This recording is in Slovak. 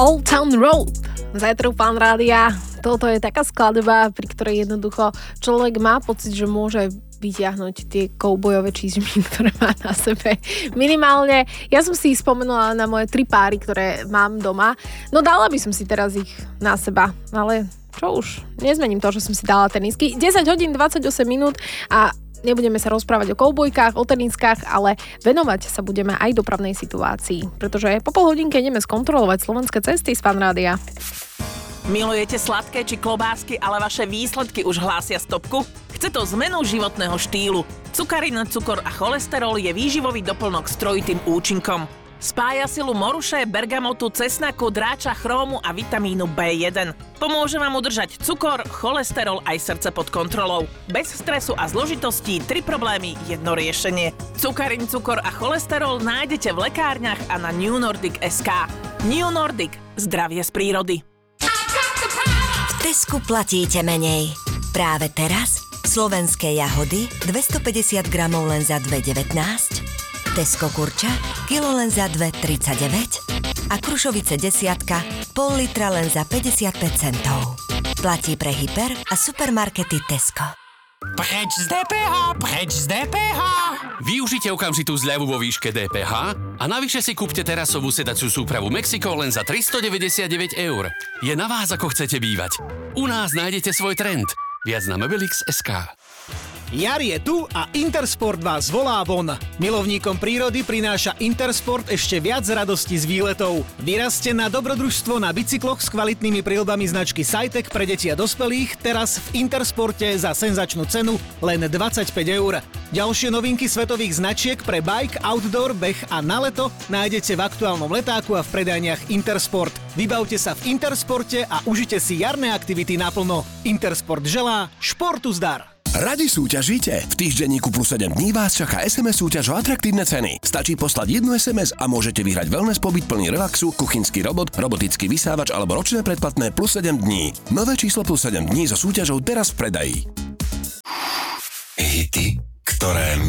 Old Town Road. Zajtra Fan rádia. Toto je taká skladba, pri ktorej jednoducho človek má pocit, že môže vyťahnuť tie koubojové čizmy, ktoré má na sebe. Minimálne, ja som si spomenula na moje 3 páry, ktoré mám doma. No dala by som si teraz ich na seba, ale čo už, nezmením to, že som si dala tenisky. 10 hodín 28 minút a nebudeme sa rozprávať o koubojkách, o teniskách, ale venovať sa budeme aj dopravnej situácii, pretože po pol hodinke ideme skontrolovať slovenské cesty z Fan rádia. Milujete sladké či klobásky, ale vaše výsledky už hlásia stopku? Chce to zmenu životného štýlu. Cukarina, cukor a cholesterol je výživový doplnok s trojitým účinkom. Spája silu moruše, bergamotu, cesnaku, dráča, chrómu a vitamínu B1. Pomôže vám udržať cukor, cholesterol aj srdce pod kontrolou. Bez stresu a zložitostí 3 problémy, jedno riešenie. Cukarin, cukor a cholesterol nájdete v lekárniach a na New Nordic.sk. New Nordic. Zdravie z prírody. V Tesku platíte menej. Práve teraz slovenské jahody 250 gramov len za 2,19, Tesco kurča kilo len za 2,39 a Krušovice desiatka pol litra len za 55 centov. Platí pre hyper a supermarkety Tesco. Preč z DPH, preč z DPH! Využite okamžitú zľavu vo výške DPH a navyše si kúpte terasovú sedaciu súpravu Mexico len za 399 €. Je na vás, ako chcete bývať. U nás nájdete svoj trend. Viac na Mobilix.sk. Jar je tu a Intersport vás volá von. Milovníkom prírody prináša Intersport ešte viac radosti z výletov. Vyrazte na dobrodružstvo na bicykloch s kvalitnými príľbami značky Sajtek pre deti a dospelých teraz v Intersporte za senzačnú cenu len 25 €. Ďalšie novinky svetových značiek pre bike, outdoor, beh a na leto nájdete v aktuálnom letáku a v predajniach Intersport. Vybavte sa v Intersporte a užite si jarné aktivity naplno. Intersport želá športu zdar. Radi súťažíte? V týždenníku Plus 7 dní vás čaká SMS súťaž o atraktívne ceny. Stačí poslať jednu SMS a môžete vyhrať wellness pobyt plný relaxu, kuchynský robot, robotický vysávač alebo ročné predplatné Plus 7 dní. Nové číslo Plus 7 dní so súťažou teraz v predaji. Hity, ktoré